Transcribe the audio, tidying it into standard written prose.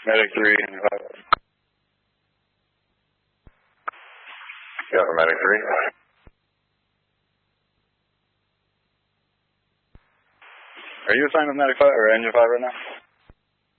Medic 3, Engine 5. Yeah, for Medic 3. Are you assigned with Medic 5 or Engine 5 right now?